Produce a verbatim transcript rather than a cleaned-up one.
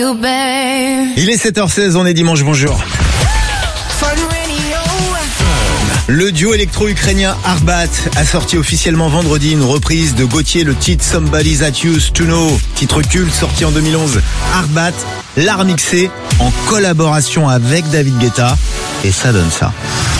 Il est sept heures seize, on est dimanche, bonjour. Le duo électro-ukrainien Arbat a sorti officiellement vendredi une reprise de Gotye, le titre Somebody That Used To Know, titre culte sorti en deux mille onze. Arbat l'a remixé en collaboration avec David Guetta et ça donne ça.